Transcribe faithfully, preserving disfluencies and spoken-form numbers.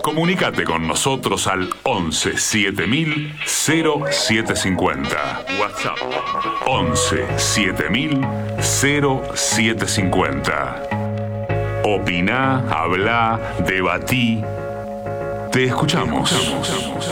Comunicate con nosotros al once siete mil cero siete cincuenta. WhatsApp once siete mil cero siete cincuenta. Opina, habla, debatí. Te escuchamos.